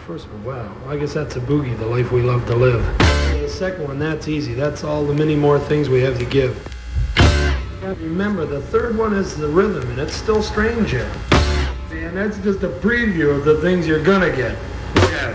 first one, wow. I guess that's a boogie, the life we love to live. The second one, that's easy. That's all the many more things we have to give. Remember, the third one is the rhythm, and it's still strange yet. And that's just a preview of the things you're gonna get.